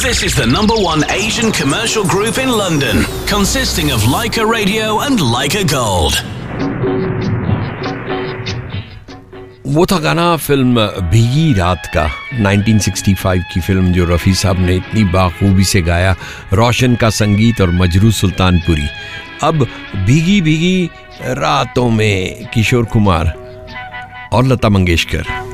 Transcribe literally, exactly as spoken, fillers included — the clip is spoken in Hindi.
This is the number one Asian commercial group in London, consisting of Leica Radio and Leica Gold. वो था गाना फिल्म भीगी रात का, उन्नीस सौ पैंसठ की फिल्म जो रफ़ी साहब ने इतनी बाखूबी से गाया, रोशन का संगीत और मजरू सुल्तानपुरी। अब भीगी भीगी रातों में किशोर कुमार और लता मंगेशकर।